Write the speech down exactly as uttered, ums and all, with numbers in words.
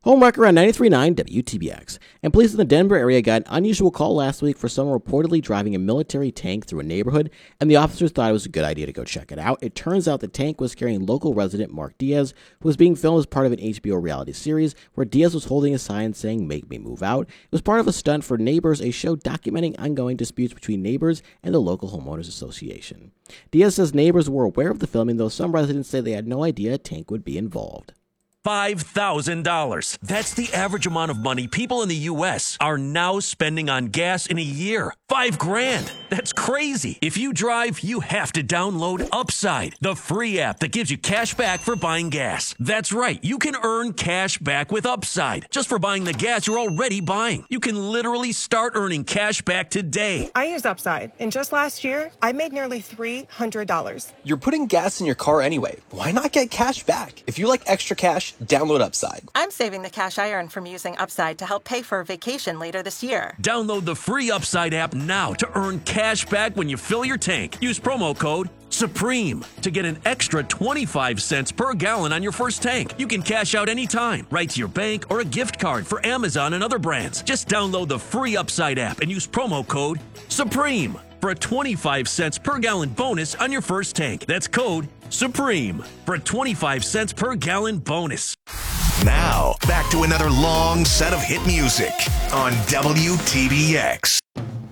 Homewrecker on ninety-three point nine W T B X. And police in the Denver area got an unusual call last week for someone reportedly driving a military tank through a neighborhood, and the officers thought it was a good idea to go check it out. It turns out the tank was carrying local resident Mark Diaz, who was being filmed as part of an H B O reality series where Diaz was holding a sign saying, "Make me move out." It was part of a stunt for Neighbors, a show documenting ongoing disputes between neighbors and the local homeowners association. Diaz says neighbors were aware of the filming, though some residents say they had no idea a tank would be involved. five thousand dollars. That's the average amount of money people in the U S are now spending on gas in a year. Five grand. That's crazy. If you drive, you have to download Upside, the free app that gives you cash back for buying gas. That's right. You can earn cash back with Upside just for buying the gas you're already buying. You can literally start earning cash back today. I use Upside, and just last year, I made nearly three hundred dollars. You're putting gas in your car anyway. Why not get cash back? If you like extra cash, download Upside. I'm saving the cash I earn from using Upside to help pay for a vacation later this year. Download the free Upside app now to earn cash back when you fill your tank. Use promo code SUPREME to get an extra twenty-five cents per gallon on your first tank. You can cash out anytime, right to your bank or a gift card for Amazon and other brands. Just download the free Upside app and use promo code SUPREME for a twenty-five cents per gallon bonus on your first tank. That's code SUPREME for a twenty-five cents per gallon bonus. Now, back to another long set of hit music on W T B X.